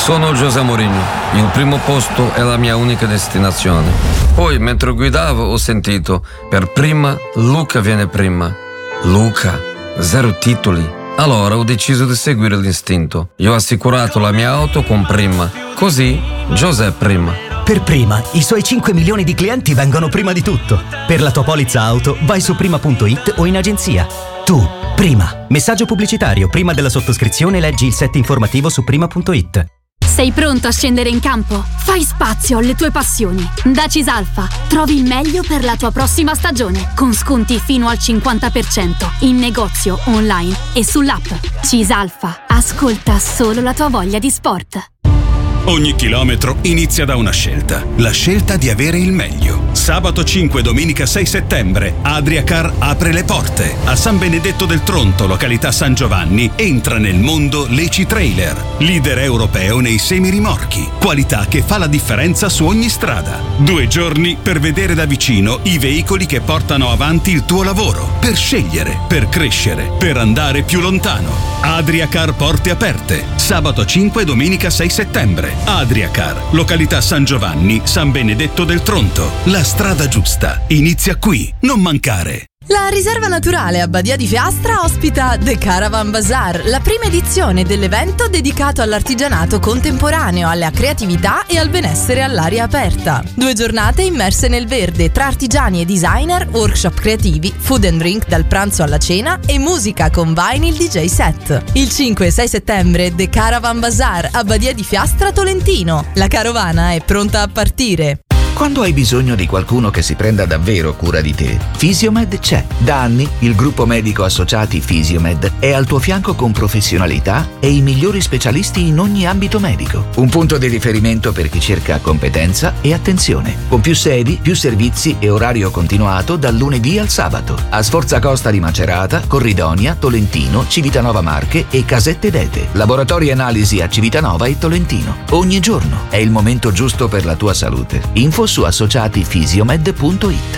Sono José Mourinho. Il primo posto è la mia unica destinazione. Poi, mentre guidavo, ho sentito: per prima, Luca viene prima. Luca, 0 titoli. Allora ho deciso di seguire l'istinto. Io ho assicurato la mia auto con Prima. Così, José prima. Per Prima, i suoi 5 milioni di clienti vengono prima di tutto. Per la tua polizza auto, vai su prima.it o in agenzia. Tu, Prima. Messaggio pubblicitario. Prima della sottoscrizione leggi il set informativo su prima.it. Sei pronto a scendere in campo? Fai spazio alle tue passioni. Da Cisalfa trovi il meglio per la tua prossima stagione, con sconti fino al 50% in negozio, online e sull'app. Cisalfa, ascolta solo la tua voglia di sport. Ogni chilometro inizia da una scelta, la scelta di avere il meglio. Sabato 5 e domenica 6 settembre, Adriacar apre le porte. A San Benedetto del Tronto, località San Giovanni, entra nel mondo l'Eci Trailer, leader europeo nei semirimorchi. Qualità che fa la differenza su ogni strada. 2 giorni per vedere da vicino i veicoli che portano avanti il tuo lavoro, per scegliere, per crescere, per andare più lontano. Adriacar porte aperte. Sabato 5 e domenica 6 settembre. Adriacar, località San Giovanni, San Benedetto del Tronto. La strada giusta inizia qui, non mancare. La riserva naturale a Badia di Fiastra ospita The Caravan Bazaar, la prima edizione dell'evento dedicato all'artigianato contemporaneo, alla creatività e al benessere all'aria aperta. 2 giornate immerse nel verde tra artigiani e designer, workshop creativi, food and drink dal pranzo alla cena e musica con vinyl DJ set. Il 5 e 6 settembre The Caravan Bazaar a Badia di Fiastra Tolentino. La carovana è pronta a partire. Quando hai bisogno di qualcuno che si prenda davvero cura di te, Fisiomed c'è. Da anni il gruppo medico associati Fisiomed è al tuo fianco con professionalità e i migliori specialisti in ogni ambito medico. Un punto di riferimento per chi cerca competenza e attenzione. Con più sedi, più servizi e orario continuato dal lunedì al sabato. A Sforza Costa di Macerata, Corridonia, Tolentino, Civitanova Marche e Casette d'Ete. Laboratori e analisi a Civitanova e Tolentino. Ogni giorno è il momento giusto per la tua salute. Info su associatifisiomed.it.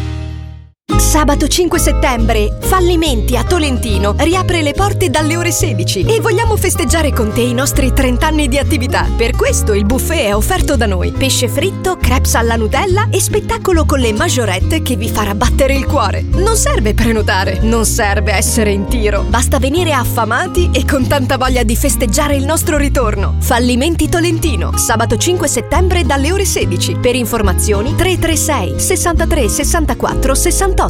Sabato 5 settembre, Fallimenti a Tolentino riapre le porte dalle ore 16 e vogliamo festeggiare con te i nostri 30 anni di attività. Per questo il buffet è offerto da noi. Pesce fritto, crepes alla Nutella e spettacolo con le majorette che vi farà battere il cuore. Non serve prenotare, non serve essere in tiro. Basta venire affamati e con tanta voglia di festeggiare il nostro ritorno. Fallimenti Tolentino, sabato 5 settembre dalle ore 16. Per informazioni 336 63 64 68.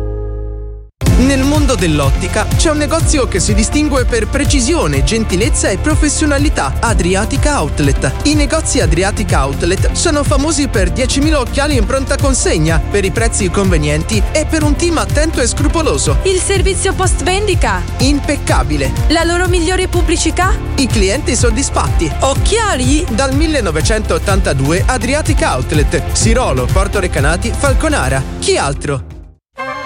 Nel mondo dell'ottica c'è un negozio che si distingue per precisione, gentilezza e professionalità: Adriatica Outlet. I negozi Adriatica Outlet sono famosi per 10.000 occhiali in pronta consegna, per i prezzi convenienti e per un team attento e scrupoloso. Il servizio post vendita? Impeccabile. La loro migliore pubblicità? I clienti soddisfatti. Occhiali? Dal 1982 Adriatica Outlet, Sirolo, Porto Recanati, Falconara. Chi altro?